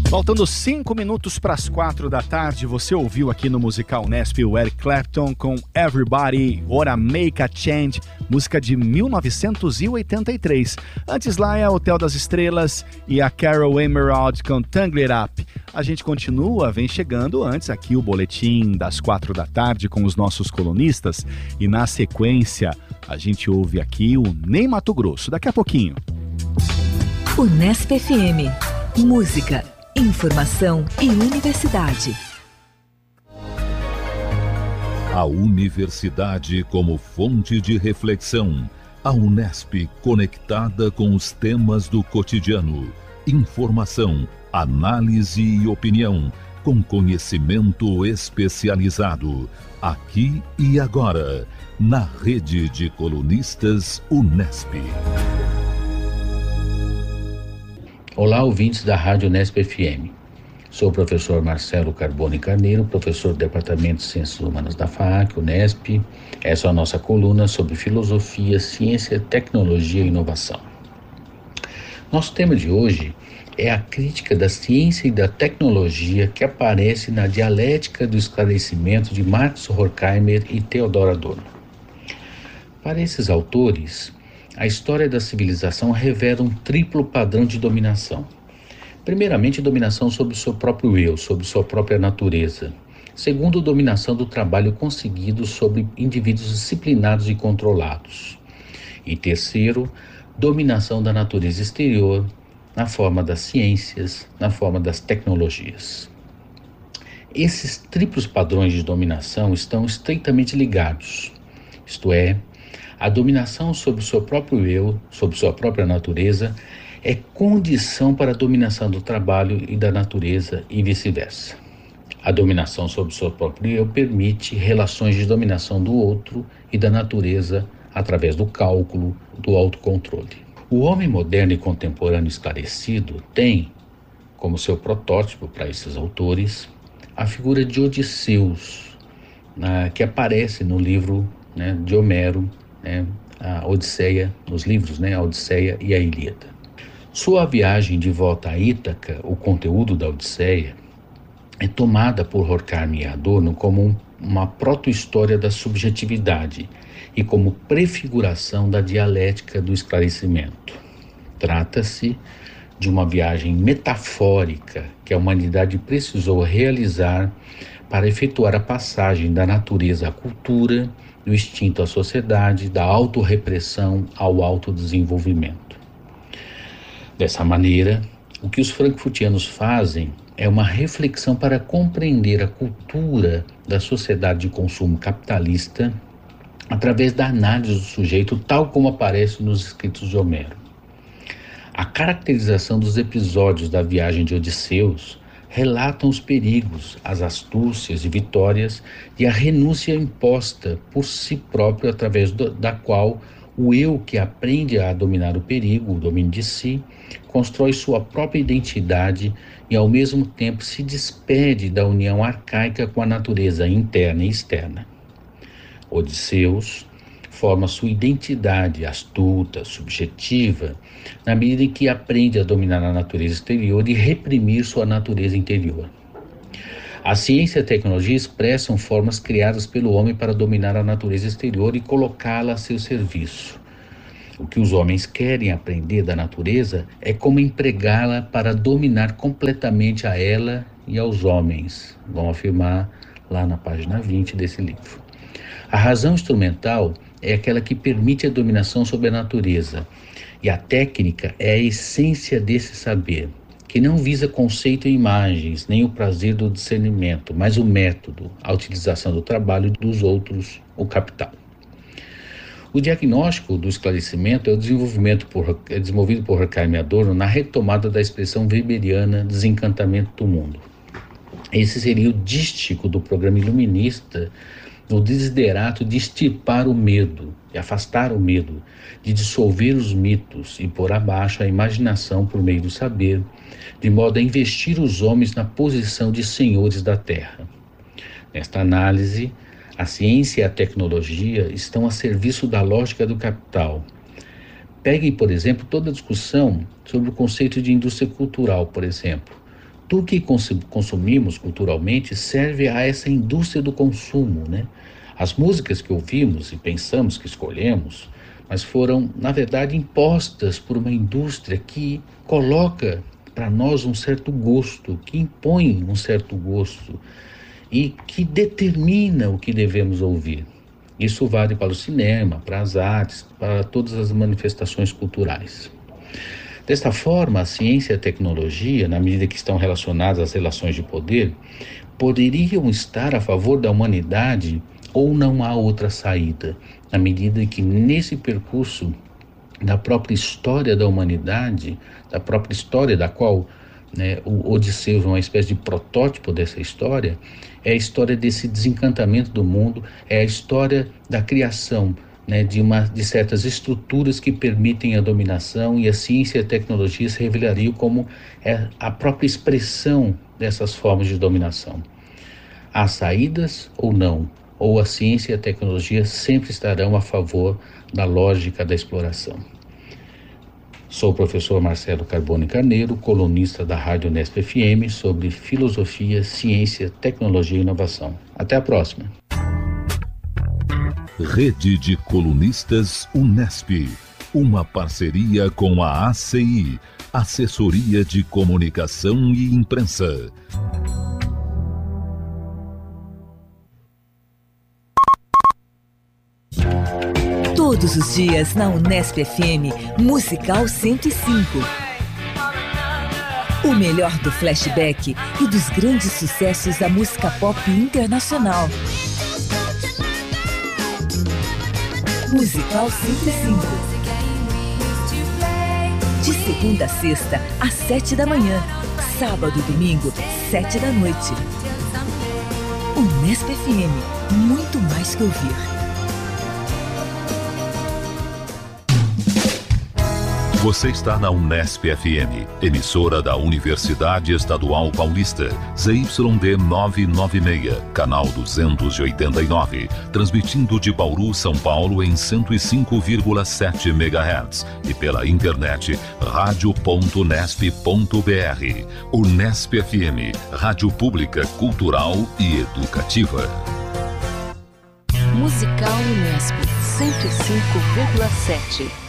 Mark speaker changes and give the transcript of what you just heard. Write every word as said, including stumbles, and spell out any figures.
Speaker 1: Faltando cinco minutos para as quatro da tarde, você ouviu aqui no Musical Unesp o Eric Clapton com Everybody Wanna Make a Change, música de mil novecentos e oitenta e três. Antes lá é Hotel das Estrelas e a Carol Emerald com Tangle It Up. A gente continua, vem chegando antes aqui o boletim das quatro da tarde com os nossos colunistas e na sequência a gente ouve aqui o Ney Mato Grosso, daqui a pouquinho.
Speaker 2: Unesp F M, música, informação e universidade.
Speaker 3: A universidade como fonte de reflexão. A Unesp conectada com os temas do cotidiano. Informação, análise e opinião, com conhecimento especializado. Aqui e agora, na rede de colunistas Unesp.
Speaker 4: Olá, ouvintes da Rádio Unesp F M. Sou o professor Marcelo Carbone Carneiro, professor do Departamento de Ciências Humanas da FAAC, Unesp. Essa é a nossa coluna sobre filosofia, ciência, tecnologia e inovação. Nosso tema de hoje é a crítica da ciência e da tecnologia que aparece na Dialética do Esclarecimento de Max Horkheimer e Theodor Adorno. Para esses autores, a história da civilização revela um triplo padrão de dominação. Primeiramente, dominação sobre o seu próprio eu, sobre sua própria natureza. Segundo, dominação do trabalho conseguido sobre indivíduos disciplinados e controlados. E terceiro, dominação da natureza exterior, na forma das ciências, na forma das tecnologias. Esses triplos padrões de dominação estão estreitamente ligados, isto é, a dominação sobre o seu próprio eu, sobre sua própria natureza, é condição para a dominação do trabalho e da natureza e vice-versa. A dominação sobre o seu próprio eu permite relações de dominação do outro e da natureza através do cálculo, do autocontrole. O homem moderno e contemporâneo esclarecido tem, como seu protótipo para esses autores, a figura de Odisseus, na, que aparece no livro, né, de Homero, né, a Odisseia, nos livros, né, a Odisseia e a Ilíada. Sua viagem de volta a Ítaca, o conteúdo da Odisseia, é tomada por Horkheimer e Adorno como um, uma proto-história da subjetividade e como prefiguração da dialética do esclarecimento. Trata-se de uma viagem metafórica que a humanidade precisou realizar para efetuar a passagem da natureza à cultura, do instinto à sociedade, da autorrepressão ao autodesenvolvimento. Dessa maneira, o que os frankfurtianos fazem é uma reflexão para compreender a cultura da sociedade de consumo capitalista através da análise do sujeito tal como aparece nos escritos de Homero. A caracterização dos episódios da viagem de Odisseus relatam os perigos, as astúcias e vitórias e a renúncia imposta por si próprio através do, da qual o eu que aprende a dominar o perigo, o domínio de si, constrói sua própria identidade e ao mesmo tempo se despede da união arcaica com a natureza interna e externa. Odisseus forma sua identidade astuta, subjetiva, na medida em que aprende a dominar a natureza exterior e reprimir sua natureza interior. A ciência e a tecnologia expressam formas criadas pelo homem para dominar a natureza exterior e colocá-la a seu serviço. O que os homens querem aprender da natureza é como empregá-la para dominar completamente a ela e aos homens, vão afirmar lá na página vinte desse livro. A razão instrumental é aquela que permite a dominação sobre a natureza, e a técnica é a essência desse saber, que não visa conceito e imagens, nem o prazer do discernimento, mas o método, a utilização do trabalho dos outros, o capital. O diagnóstico do esclarecimento é o desenvolvimento por, é desenvolvido por Horkheimer e Adorno na retomada da expressão weberiana desencantamento do mundo. Esse seria o dístico do programa iluminista, no desiderato de extirpar o medo, de afastar o medo, de dissolver os mitos e pôr abaixo a imaginação por meio do saber, de modo a investir os homens na posição de senhores da terra. Nesta análise, a ciência e a tecnologia estão a serviço da lógica do capital. Peguem, por exemplo, toda a discussão sobre o conceito de indústria cultural, por exemplo. tudo que consumimos culturalmente serve a essa indústria do consumo, né? As músicas que ouvimos e pensamos que escolhemos, mas foram, na verdade, impostas por uma indústria que coloca para nós um certo gosto, que impõe um certo gosto e que determina o que devemos ouvir. Isso vale para o cinema, para as artes, para todas as manifestações culturais. Desta forma, a ciência e a tecnologia, na medida que estão relacionadas às relações de poder, poderiam estar a favor da humanidade ou não há outra saída, na medida que nesse percurso da própria história da humanidade, da própria história da qual, né, o Odisseus é uma espécie de protótipo dessa história, é a história desse desencantamento do mundo, é a história da criação, né, de, uma, de certas estruturas que permitem a dominação, e a ciência e a tecnologia se revelariam como é, a própria expressão dessas formas de dominação. Há saídas ou não, ou a ciência e a tecnologia sempre estarão a favor da lógica da exploração. Sou o professor Marcelo Carbone Carneiro, colunista da Rádio Unesp F M sobre filosofia, ciência, tecnologia e inovação. Até a próxima.
Speaker 3: Rede de Colunistas Unesp, uma parceria com a A C I, Assessoria de Comunicação e Imprensa.
Speaker 2: Todos os dias na Unesp F M, Musical cento e cinco. O melhor do flashback e dos grandes sucessos da música pop internacional. Musical cento e cinco. De segunda a sexta, às sete da manhã. Sábado e domingo, sete da noite. Unesp F M, muito mais que ouvir.
Speaker 3: Você está na Unesp F M, emissora da Universidade Estadual Paulista, Z Y D novecentos e noventa e seis, canal duzentos e oitenta e nove, transmitindo de Bauru, São Paulo em cento e cinco vírgula sete megahertz e pela internet rádio ponto unesp ponto br. Unesp F M, rádio pública, cultural e educativa.
Speaker 2: Musical Unesp cento e cinco vírgula sete.